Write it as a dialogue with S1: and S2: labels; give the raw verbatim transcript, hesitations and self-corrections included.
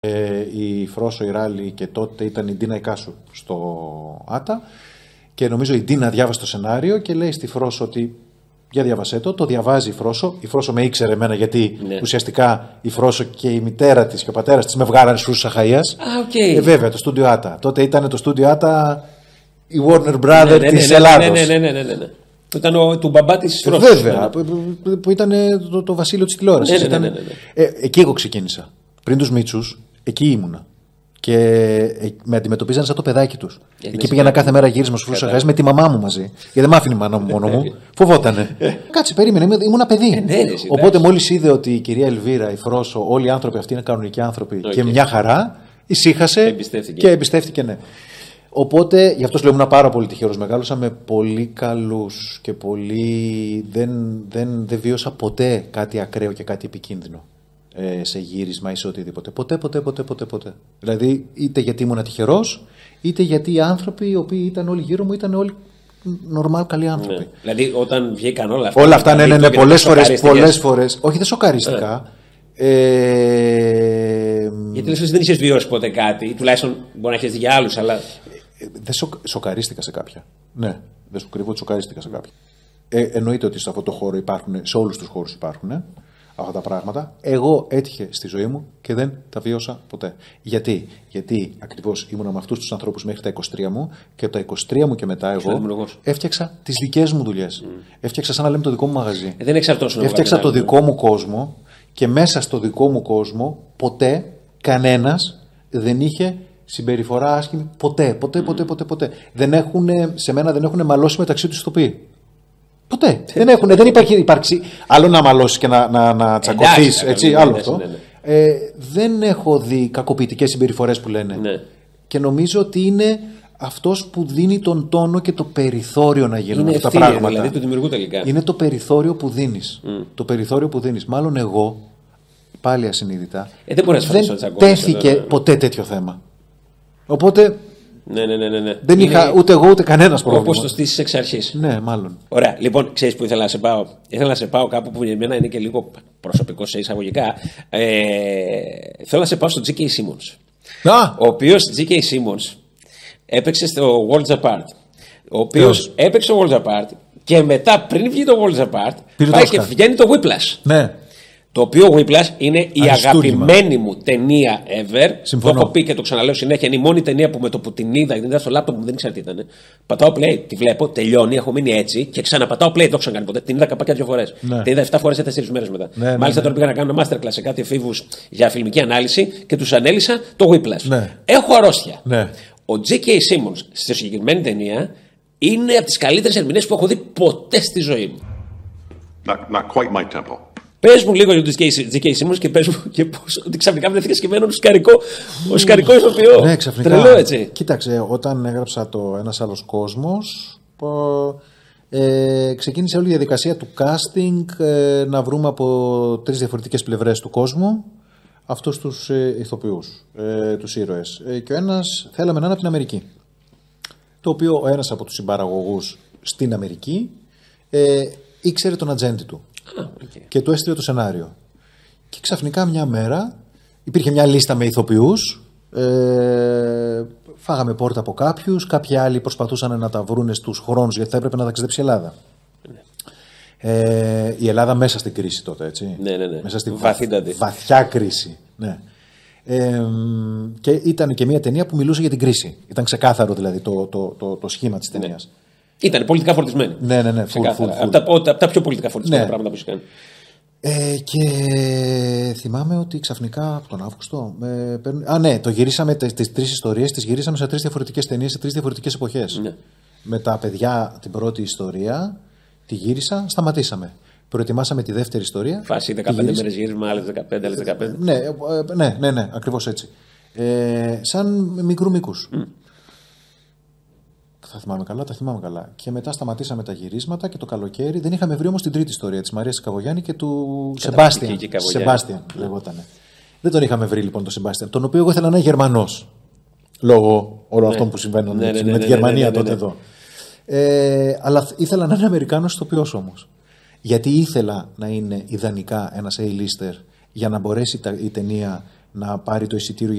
S1: η Φρόσο, η Ράλη και τότε ήταν η Ντίνα Ικάσου στο Άτα και νομίζω η Ντίνα διάβασε το σενάριο και λέει στη Φρόσο ότι για διαβασέ το, το διαβάζει η Φρόσο. Η Φρόσο με ήξερε εμένα γιατί ναι. ουσιαστικά η Φρόσο και η μητέρα της και ο πατέρας της με βγάλανε στους Αχαΐας.
S2: Ah, okay.
S1: ε, βέβαια, το στούντιο Άτα. Τότε ήταν το στούντιο Άτα η Warner Brother ναι, ναι, της ναι, ναι, Ελλάδος.
S2: Ναι, ναι, ναι, ναι, ναι, ναι. Που ήταν ο, του μπαμπά της Φρόσο.
S1: Βέβαια, ναι. που, που ήταν το, το βασίλειο της τηλεόρασης.
S2: Ναι, ναι, ναι, ναι, ναι, ναι.
S1: Ε, εκεί εγώ ξεκίνησα. Πριν τους Μίτσους, εκεί ήμουνα. Και με αντιμετωπίζαν σαν το παιδάκι τους. Ε, εκεί πήγαινα ναι. κάθε μέρα γύρισμα στους Φρούσους με τη μαμά μου μαζί. Γιατί δεν μ' άφηνε η μάνα μου μόνο μου. Φοβότανε. Κάτσε, περίμενε, ήμουν παιδί. Ε, ναι, οπότε μόλις είδε ότι η κυρία Ελβίρα, η Φρόσο, όλοι οι άνθρωποι αυτοί είναι κανονικοί άνθρωποι okay. και μια χαρά, ησύχασε
S2: εμπιστεύτηκε.
S1: και εμπιστεύτηκε, ναι. Οπότε, γι' αυτό σου λέω, ήμουν πάρα πολύ τυχερός. Μεγάλωσα με πολύ καλούς και πολύ. Δεν, δεν, δεν βίωσα ποτέ κάτι ακραίο και κάτι επικίνδυνο ε, σε γύρισμα ή σε οτιδήποτε. Ποτέ, ποτέ, ποτέ, ποτέ, ποτέ. Δηλαδή, είτε γιατί ήμουν τυχερός, είτε γιατί οι άνθρωποι οι οποίοι ήταν όλοι γύρω μου ήταν όλοι νορμάλ καλοί άνθρωποι.
S2: Ναι. Δηλαδή, όταν βγήκαν όλα αυτά.
S1: Όλα αυτά, ναι, ναι, ναι, πολλές φορές, πολλές φορές. Όχι, δεν σοκαρίστηκα. Ε. Ε,
S2: γιατί λες, δεν είχες βιώσει ποτέ κάτι, ή τουλάχιστον μπορεί να έχεις δει για άλλους, αλλά.
S1: Δεν σοκ, σοκαρίστηκα σε κάποια. Ναι, δεν σου κρύβω ότι σοκαρίστηκα σε κάποια. Ε, εννοείται ότι σε αυτό το χώρο υπάρχουν, σε όλους τους χώρους υπάρχουν ε, αυτά τα πράγματα. Εγώ έτυχε στη ζωή μου και δεν τα βίωσα ποτέ. Γιατί, Γιατί ακριβώς ήμουνα με αυτούς τους ανθρώπους μέχρι τα είκοσι τρία μου και από τα είκοσι τρία μου και μετά εγώ έφτιαξα τις δικές μου δουλειές. Mm. Έφτιαξα σαν να λέμε το δικό μου μαγαζί.
S2: Ε, δεν εξαρτώσουν.
S1: Έφτιαξα το δικό μου κόσμο και μέσα στο δικό μου κόσμο ποτέ κανένας δεν είχε συμπεριφορά άσχημη. Ποτέ, ποτέ, ποτέ, ποτέ, ποτέ. Δεν έχουν, σε μένα δεν έχουν μαλώσει μεταξύ τους ηθοποιοί. Ποτέ. δεν, έχουν, δεν υπάρχει υπάρξει. Άλλο να μαλώσει και να, να, να τσακωθείς. Έτσι, άλλο αυτό. Ναι, ναι. Ε, δεν έχω δει κακοποιητικές συμπεριφορές που λένε.
S2: Ναι.
S1: Και νομίζω ότι είναι αυτός που δίνει τον τόνο και το περιθώριο να γίνουν
S2: είναι
S1: αυτά
S2: ευθύνη,
S1: τα πράγματα.
S2: Δηλαδή, του δημιουργού τελικά.
S1: Είναι το περιθώριο που δίνεις. Mm. Το περιθώριο που δίνεις. Μάλλον εγώ, πάλι ασυνείδητα,
S2: ε, δεν,
S1: δεν τέθηκε εδώ, ναι. ποτέ τέτοιο θέμα. Οπότε.
S2: Ναι, ναι, ναι, ναι.
S1: Δεν είναι είχα ούτε εγώ ούτε κανένας πρόβλημα.
S2: Όπως το στήσεις εξ αρχής.
S1: Ναι, μάλλον.
S2: Ωραία. Λοιπόν, ξέρεις που ήθελα να σε πάω. Ήθελα να σε πάω κάπου που για μένα είναι και λίγο προσωπικό σε εισαγωγικά. Ε, θέλω να σε πάω στο τζέι κέι Simmons.
S1: Α!
S2: Ο οποίος τζέι κέι Simmons έπαιξε στο Worlds Apart. Ο οποίος έπαιξε στο Worlds Apart και μετά πριν βγει το Worlds Apart πάει και βγαίνει το Whiplash.
S1: Ναι.
S2: Το οποίο Whiplash είναι η αγαπημένη μου ταινία ever.
S1: Συμφωνώ.
S2: Το έχω πει και το ξαναλέω συνέχεια. Είναι η μόνη ταινία που με το που την είδα, την είδα στο λάπτοπ μου, δεν ήξερα τι ήταν. Πατάω play, τη βλέπω, τελειώνει, έχω μείνει έτσι και ξαναπατάω play, δεν το έχω ξανακάνει ποτέ. Την είδα καπάκια δύο φορές.
S1: Ναι.
S2: Την είδα επτά φορές σε τέσσερις μέρες μετά.
S1: Ναι,
S2: Μάλιστα
S1: ναι, ναι.
S2: τώρα πήγα να κάνω ένα masterclass σε κάτι εφήβους για φιλμική ανάλυση και τους ανέλησα το Whiplash.
S1: Ναι.
S2: Έχω αρρώστια.
S1: Ναι.
S2: Ο τζέι κέι Simmons στη συγκεκριμένη ταινία είναι από τις καλύτερες ερμηνείες που έχω δει ποτέ στη ζωή μου.
S3: Not, not quite my tempo.
S2: Πες μου λίγο για τον τζέι κέι Simmons και πες μου και πώς, ότι ξαφνικά βρέθηκε σκεμμένο ως σκαρικό, ως σκαρικό ηθοποιό.
S1: Ναι, ξαφνικά.
S2: Τρελό, έτσι.
S1: Κοίταξε, όταν έγραψα το Ένας άλλος κόσμος, ε, ξεκίνησε όλη η διαδικασία του casting, ε, να βρούμε από τρεις διαφορετικές πλευρές του κόσμου αυτούς τους ε, ηθοποιούς, ε, τους ήρωες. Ε, και ο ένας θέλαμε να είναι από την Αμερική. Το οποίο ο ένας από τους συμπαραγωγούς στην Αμερική ε, ήξερε τον ατζέντη του.
S2: Ah, okay.
S1: Και του έστειλε το σενάριο. Και ξαφνικά μια μέρα υπήρχε μια λίστα με ηθοποιούς. Ε, φάγαμε πόρτα από κάποιους. Κάποιοι άλλοι προσπαθούσαν να τα βρούνε στους χρόνους γιατί θα έπρεπε να ταξιδέψει η Ελλάδα. Ναι. Ε, η Ελλάδα μέσα στην κρίση τότε, έτσι.
S2: Ναι, ναι, ναι.
S1: Μέσα στη
S2: βαθύτατη.
S1: βαθιά κρίση. Ναι. Ε, και ήταν και μια ταινία που μιλούσε για την κρίση. Ήταν ξεκάθαρο δηλαδή το, το, το, το σχήμα της ταινίας. Ναι.
S2: Ήταν πολιτικά φορτισμένη.
S1: Ναι, ναι, ναι. Full, full, full.
S2: Από, τα, από τα πιο πολιτικά φορτισμένα ναι. πράγματα που είχε κάνει.
S1: Ε, και θυμάμαι ότι ξαφνικά από τον Αύγουστο. Ε, παίρνουν... Α, ναι, το γυρίσαμε τις τρεις ιστορίες, τις γυρίσαμε σε τρεις διαφορετικές ταινίες, σε τρεις διαφορετικές εποχές. Ναι. Με τα παιδιά την πρώτη ιστορία, τη γύρισα, σταματήσαμε. Προετοιμάσαμε τη δεύτερη ιστορία.
S2: Φάση δεκαπέντε μέρες γύρισμα, άλλες δεκαπέντε, άλλες δεκαπέντε.
S1: Ναι, ναι, ναι, ναι, ακριβώς έτσι. Ε, σαν μικρού μήκους. Mm. Θα θυμάμαι καλά, τα θυμάμαι καλά. Και μετά σταματήσαμε τα γυρίσματα και το καλοκαίρι δεν είχαμε βρει όμως την τρίτη ιστορία της Μαρίας Καβογιάννη και του Σεμπάστιαν. Σεμπάστιαν λεγότανε. Δεν τον είχαμε βρει λοιπόν τον Σεμπάστιαν, τον οποίο εγώ ήθελα να είναι Γερμανός. Λόγω όλων ναι. αυτών που συμβαίνουν ναι, ναι, ναι, με ναι, τη Γερμανία ναι, ναι, ναι, ναι, ναι. τότε εδώ. Ε, αλλά ήθελα να είναι Αμερικάνος ηθοποιός όμως. Γιατί ήθελα να είναι ιδανικά ένας A-lister για να μπορέσει η ταινία να πάρει το εισιτήριο